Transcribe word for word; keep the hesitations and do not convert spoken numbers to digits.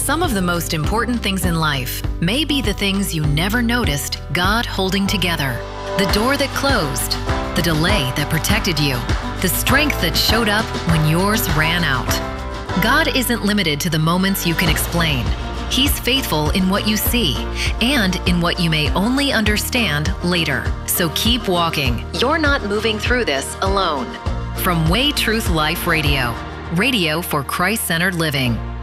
Some of the most important things in life may be the things you never noticed God holding together. The door that closed, the delay that protected you, the strength that showed up when yours ran out. God isn't limited to the moments you can explain. He's faithful in what you see and in what you may only understand later. So keep walking. You're not moving through this alone. From Way Truth Life Radio, radio for Christ-centered living.